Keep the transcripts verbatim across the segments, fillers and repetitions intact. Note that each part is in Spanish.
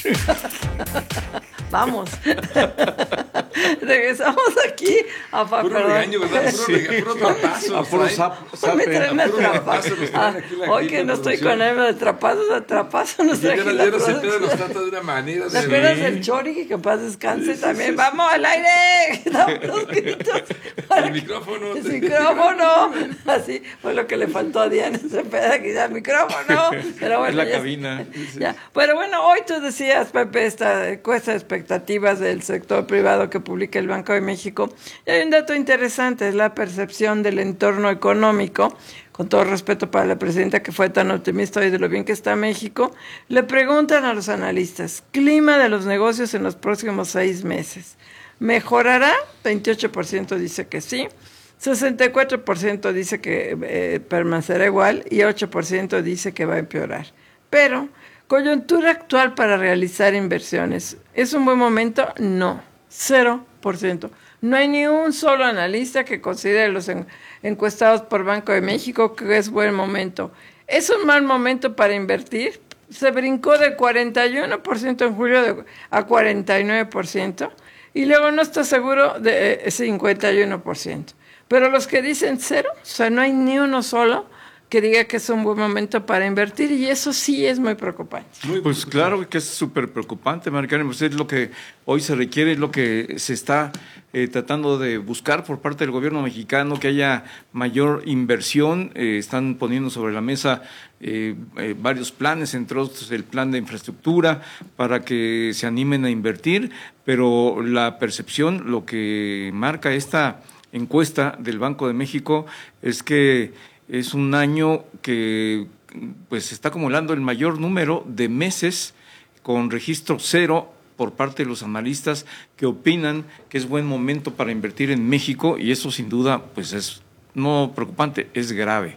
Vamos. Regresamos aquí a Puro regaño, ¿verdad? Puro, Sí. puro trapazo. A puro zap, zap, Me traen a a puro trapazo. nos traen aquí la- Hoy aquí que la no estoy producción. con él de trapazos a trapazos, nos Y ya traje no, la ya no se producción. espera, nos trata de una manera. ¿Te de- acuerdas del Chori? Que paz descanse también. ¡Vamos al aire! Damos los gritos. El micrófono. El micrófono. Así fue lo que le faltó a Diana Cepeda, que ya el micrófono. Pero bueno, Es la ya- cabina. ya. Pero bueno, hoy tú decías, Pepe, esta encuesta de expectativas del sector privado que publica el Banco de México. Y hay un dato interesante, es la percepción del entorno económico. Con todo respeto para la presidenta que fue tan optimista hoy de lo bien que está México, le preguntan a los analistas, clima de los negocios en los próximos seis meses. ¿Mejorará? veintiocho por ciento dice que sí, sesenta y cuatro por ciento dice que eh, permanecerá igual y ocho por ciento dice que va a empeorar. Pero, coyuntura actual para realizar inversiones, ¿es un buen momento? No, cero por ciento. No hay ni un solo analista que considere los en, encuestados por Banco de México que es buen momento. ¿Es un mal momento para invertir? Se brincó de cuarenta y uno por ciento en julio de, a cuarenta y nueve por ciento y luego no está seguro de eh, cincuenta y uno por ciento. Pero los que dicen cero, o sea, no hay ni uno solo que diga que es un buen momento para invertir y eso sí es muy preocupante. Muy pues claro que es súper preocupante, Maricarmen, pues es lo que hoy se requiere, es lo que se está eh, tratando de buscar por parte del gobierno mexicano, que haya mayor inversión. Eh, están poniendo sobre la mesa eh, eh, varios planes, entre otros el plan de infraestructura, para que se animen a invertir, pero la percepción, lo que marca esta encuesta del Banco de México es que es un año que pues está acumulando el mayor número de meses con registro cero por parte de los analistas que opinan que es buen momento para invertir en México, y eso sin duda pues es no preocupante, es grave.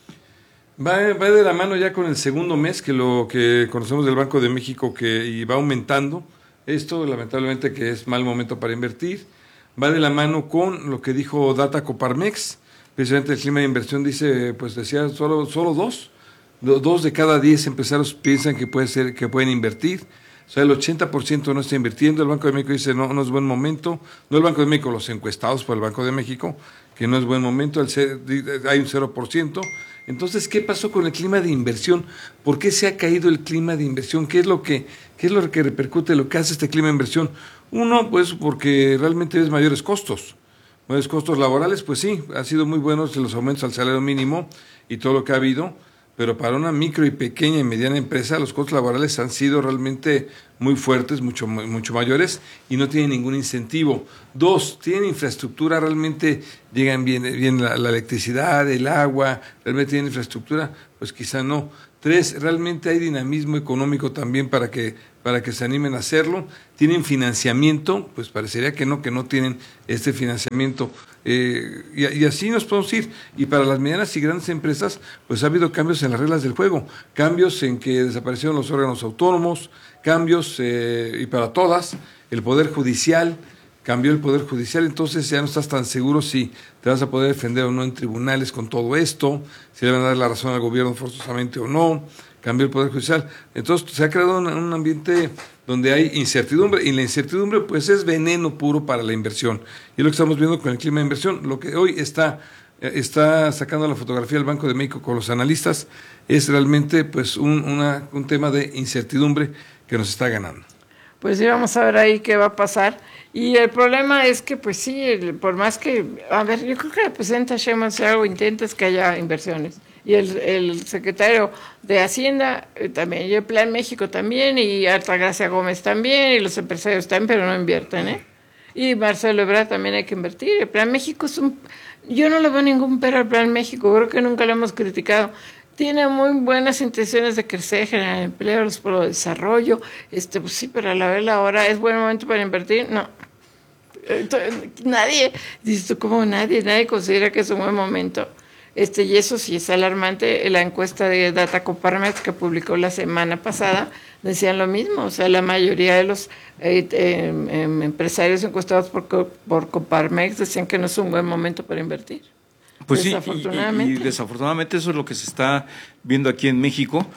Va, va de la mano ya con el segundo mes, que lo que conocemos del Banco de México, que y va aumentando. Esto lamentablemente que es mal momento para invertir. Va de la mano con lo que dijo Data Coparmex. Precisamente el clima de inversión dice, pues decía, solo, solo dos, do, dos de cada diez empresarios piensan que puede ser, que pueden invertir. O sea, el ochenta por ciento no está invirtiendo. El Banco de México dice, no, no es buen momento. No el Banco de México, los encuestados por el Banco de México, que no es buen momento. El, hay un cero por ciento. Entonces, ¿qué pasó con el clima de inversión? ¿Por qué se ha caído el clima de inversión? ¿Qué es lo que, qué es lo que repercute, lo que hace este clima de inversión? Uno, pues, porque realmente es mayores costos. Mayores costos laborales, pues sí, han sido muy buenos los aumentos al salario mínimo y todo lo que ha habido, pero para una micro y pequeña y mediana empresa los costos laborales han sido realmente muy fuertes, mucho, mucho mayores, y no tienen ningún incentivo. Dos, tienen infraestructura, realmente llegan bien, bien la, la electricidad, el agua, realmente tienen infraestructura, pues quizá no. Tres, realmente hay dinamismo económico también para que, para que se animen a hacerlo. Tienen financiamiento, pues parecería que no, que no tienen este financiamiento. Eh, y, y así nos podemos ir. Y para las medianas y grandes empresas, pues ha habido cambios en las reglas del juego. Cambios en que desaparecieron los órganos autónomos, cambios, eh, y para todas, el Poder Judicial, cambió el Poder Judicial, entonces ya no estás tan seguro si te vas a poder defender o no en tribunales con todo esto, si le van a dar la razón al gobierno forzosamente o no, cambió el Poder Judicial. Entonces se ha creado un, un ambiente donde hay incertidumbre, y la incertidumbre pues es veneno puro para la inversión. Y es lo que estamos viendo con el clima de inversión. Lo que hoy está, está sacando la fotografía del Banco de México con los analistas es realmente pues un, una, un tema de incertidumbre que nos está ganando. Pues sí, vamos a ver ahí qué va a pasar. Y el problema es que, pues sí, el, por más que, a ver, yo creo que la presidenta Sheinbaum si algo intenta es que haya inversiones. Y el, el secretario de Hacienda eh, también, y el Plan México también, y Altagracia Gómez también, y los empresarios también, pero no invierten, ¿eh? Y Marcelo Ebrard también hay que invertir. El Plan México es un... Yo no le veo ningún pero al Plan México, creo que nunca lo hemos criticado. Tiene muy buenas intenciones de crecer, generar empleo, los pueblos de desarrollo, este, pues sí, pero a la vez ahora es buen momento para invertir, no. Entonces, nadie, dices tú, ¿cómo nadie? Nadie considera que es un buen momento. Este, y eso sí es alarmante. La encuesta de Data Coparmex que publicó la semana pasada decían lo mismo, o sea, la mayoría de los eh, eh, eh, empresarios encuestados por, por Coparmex decían que no es un buen momento para invertir. Pues sí, desafortunadamente. y, y, y desafortunadamente eso es lo que se está viendo aquí en México.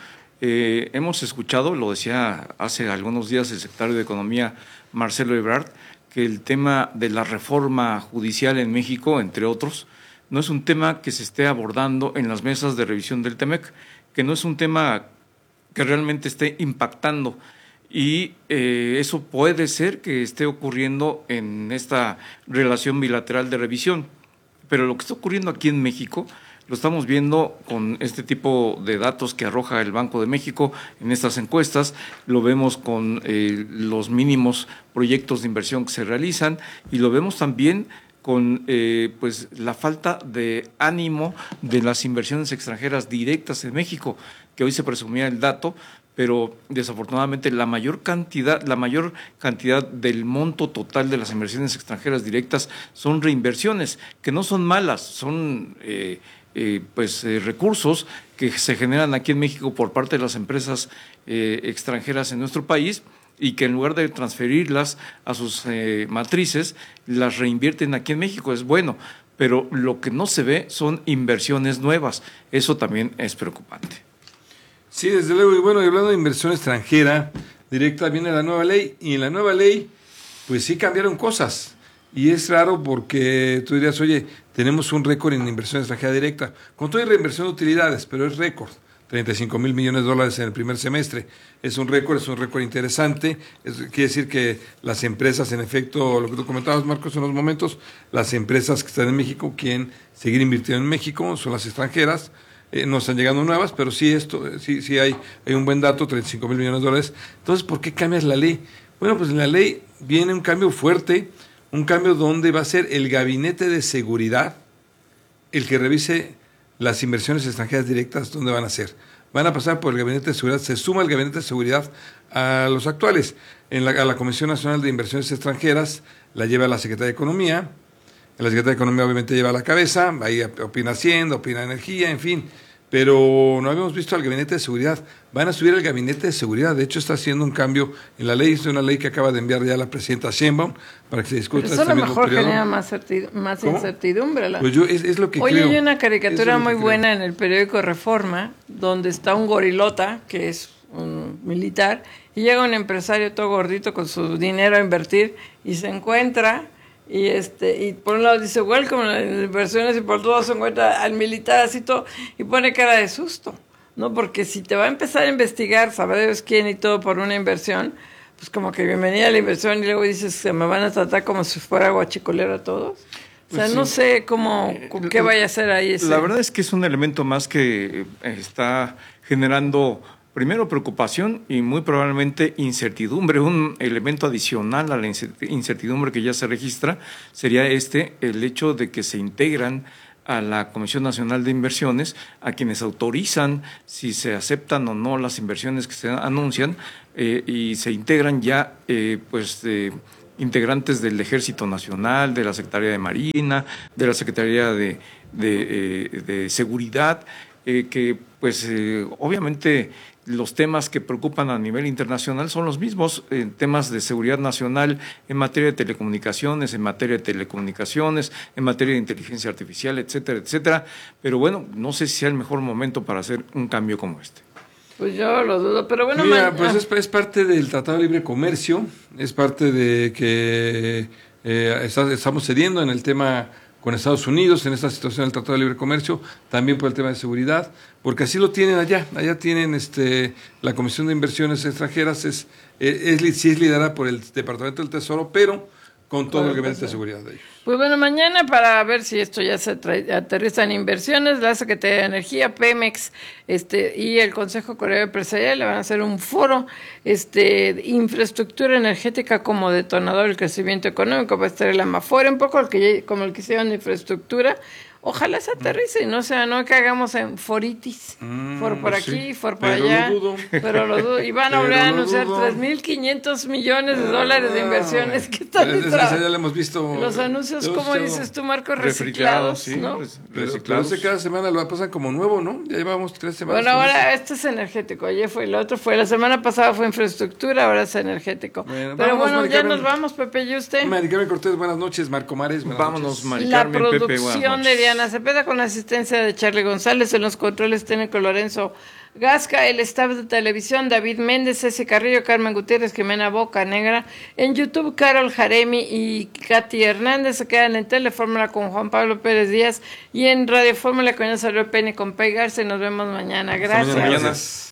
Eh, hemos escuchado, lo decía hace algunos días el secretario de Economía, Marcelo Ebrard, que el tema de la reforma judicial en México, entre otros, no es un tema que se esté abordando en las mesas de revisión del Temec, que no es un tema que realmente esté impactando. Y eh, eso puede ser que esté ocurriendo en esta relación bilateral de revisión. Pero lo que está ocurriendo aquí en México lo estamos viendo con este tipo de datos que arroja el Banco de México en estas encuestas, lo vemos con eh, los mínimos proyectos de inversión que se realizan y lo vemos también con eh, pues la falta de ánimo de las inversiones extranjeras directas en México, que hoy se presumía el dato, pero desafortunadamente la mayor cantidad, la mayor cantidad del monto total de las inversiones extranjeras directas son reinversiones, que no son malas, son eh, eh, pues eh, recursos que se generan aquí en México por parte de las empresas eh, extranjeras en nuestro país, y que en lugar de transferirlas a sus eh, matrices, las reinvierten aquí en México. Es bueno, pero lo que no se ve son inversiones nuevas. Eso también es preocupante. Sí, desde luego. Y bueno, y hablando de inversión extranjera directa, viene la nueva ley, y en la nueva ley, pues sí cambiaron cosas. Y es raro porque tú dirías, oye, tenemos un récord en inversión extranjera directa. Con todo y reinversión de utilidades, pero es récord. treinta y cinco mil millones de dólares en el primer semestre. Es un récord, es un récord interesante. Es, quiere decir que las empresas, en efecto, lo que tú comentabas, Marcos, en los momentos, las empresas que están en México quieren seguir invirtiendo en México, son las extranjeras. Eh, no están llegando nuevas, pero sí esto, eh, sí, sí hay, hay un buen dato, treinta y cinco mil millones de dólares. Entonces, ¿por qué cambias la ley? Bueno, pues en la ley viene un cambio fuerte, un cambio donde va a ser el gabinete de seguridad el que revise las inversiones extranjeras directas, ¿dónde van a ser? Van a pasar por el Gabinete de Seguridad, se suma el Gabinete de Seguridad a los actuales. En la, a la Comisión Nacional de Inversiones Extranjeras la lleva la Secretaría de Economía, la Secretaría de Economía obviamente lleva la cabeza, ahí opina Hacienda, opina Energía, en fin, pero no habíamos visto al Gabinete de Seguridad. Van a subir al Gabinete de Seguridad, de hecho está haciendo un cambio en la ley, es una ley que acaba de enviar ya la presidenta Sheinbaum para que se discuta. Pero eso este a lo mejor periodo. genera más, más incertidumbre. La... Pues yo, es, es lo que Oye, creo. hay una caricatura muy creo. buena en el periódico Reforma, donde está un gorilota, que es un militar, y llega un empresario todo gordito con su dinero a invertir, y se encuentra... Y este y por un lado dice welcome a las inversiones y por otro lado se encuentra al militar así todo y pone cara de susto, ¿no? Porque si te va a empezar a investigar, saber Dios quién y todo por una inversión, pues como que bienvenida a la inversión y luego dices que me van a tratar como si fuera guachicolero a todos. O sea, pues no sí. sé cómo, qué vaya a hacer ahí ese. La verdad es que es un elemento más que está generando... Primero, preocupación y muy probablemente incertidumbre. Un elemento adicional a la incertidumbre que ya se registra sería este, el hecho de que se integran a la Comisión Nacional de Inversiones, a quienes autorizan si se aceptan o no las inversiones que se anuncian, eh, y se integran ya eh, pues eh, integrantes del Ejército Nacional, de la Secretaría de Marina, de la Secretaría de, de, eh, de Seguridad, eh, que pues eh, obviamente... Los temas que preocupan a nivel internacional son los mismos, eh, temas de seguridad nacional en materia de telecomunicaciones, en materia de telecomunicaciones, en materia de inteligencia artificial, etcétera, etcétera. Pero bueno, no sé si sea el mejor momento para hacer un cambio como este. Pues yo lo dudo, pero bueno... Mira, man... pues es, es parte del Tratado de Libre Comercio, es parte de que eh, está, estamos cediendo en el tema... con Estados Unidos en esta situación del Tratado de Libre Comercio, también por el tema de seguridad, porque así lo tienen allá, allá tienen este la Comisión de Inversiones Extranjeras, es, es, es, sí es liderada por el Departamento del Tesoro, pero con todo el gabinete de seguridad de ellos. Pues bueno, mañana para ver si esto ya se trae, aterriza en inversiones, la Secretaría de Energía, Pemex, este y el Consejo Coreano Empresarial le van a hacer un foro, este infraestructura energética como detonador del crecimiento económico, va a estar el Amafore, un poco el que, como el que hicieron de infraestructura. Ojalá se aterrice y no sea, no que hagamos en foritis, mm, for por aquí, sí, for por pero allá, lo dudo. pero lo dudo. Y van a volver a anunciar tres mil quinientos millones de dólares de inversiones que están en trabajo. Ya lo hemos visto. Los anuncios, como dices tú, Marco, reciclados, sí, ¿no? Reciclados. Pero cada semana lo pasan como nuevo, ¿no? Ya llevamos tres semanas. Bueno, ahora eso. Este es energético, ayer fue el otro, fue la semana pasada fue infraestructura, ahora es energético. Bueno, pero vamos, bueno, ya nos vamos, Pepe, ¿y usted? Mari Carmen Cortés, buenas noches, Marco Mares, buenas Vámonos, noches. La Carmen, producción Pepe, de Diana Cepeda con la asistencia de Charlie González, en los controles técnicos Lorenzo Gasca, el staff de televisión, David Méndez, Ceci Carrillo, Carmen Gutiérrez, Jimena Boca Negra. En YouTube, Carol Jaremi y Katy Hernández. Se quedan en Telefórmula con Juan Pablo Pérez Díaz y en Radio Fórmula con Salvador Pene con Pei Garza. Nos vemos mañana. Gracias. Hasta mañana.